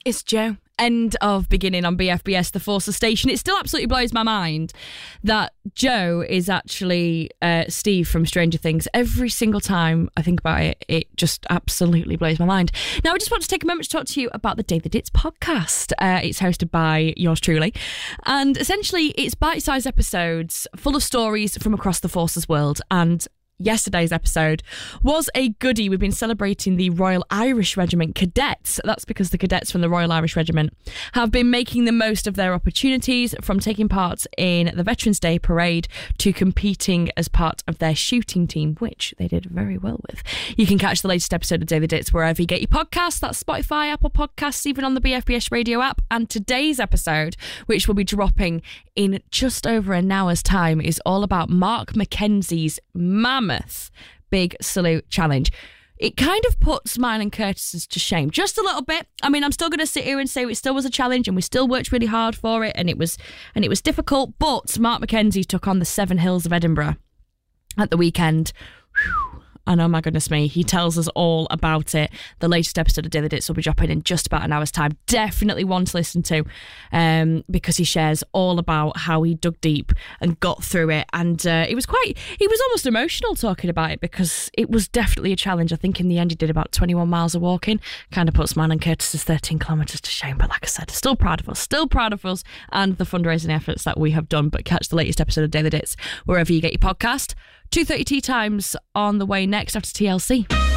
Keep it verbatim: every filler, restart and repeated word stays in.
It's Joe. End of beginning on B F B S, the Forces Station. It still absolutely blows my mind that Joe is actually uh, Steve from Stranger Things. Every single time I think about it, it just absolutely blows my mind. Now, I just want to take a moment to talk to you about the Day That It's podcast. Uh, it's hosted by yours truly. And essentially, it's bite-sized episodes full of stories from across the Forces world. And yesterday's episode was a goodie. We've been celebrating the Royal Irish Regiment cadets. That's because the cadets from the Royal Irish Regiment have been making the most of their opportunities, from taking part in the Veterans Day parade to competing as part of their shooting team, which they did very well with. You can catch the latest episode of Day That It's wherever you get your podcasts. That's Spotify, Apple Podcasts, even on the B F B S radio app. And today's episode, which will be dropping in just over an hour's time, is all about Mark Mackenzie's mammoth Big Salute Challenge. It kind of puts mine and Curtis's to shame just a little bit. I mean, I'm still going to sit here and say it still was a challenge and we still worked really hard for it, and it was and it was difficult, but Mark Mackenzie took on the Seven Hills of Edinburgh at the weekend. Whew. And oh my goodness me, he tells us all about it. The latest episode of Day That It's will be dropping in just about an hour's time. Definitely one to listen to, um, because he shares all about how he dug deep and got through it. And uh, it was quite, he was almost emotional talking about it, because it was definitely a challenge. I think in the end he did about twenty-one miles of walking. Kind of puts mine and Curtis's thirteen kilometres to shame. But like I said, still proud of us, still proud of us and the fundraising efforts that we have done. But catch the latest episode of Day That It's wherever you get your podcast. two thirty tea times on the way next after T L C.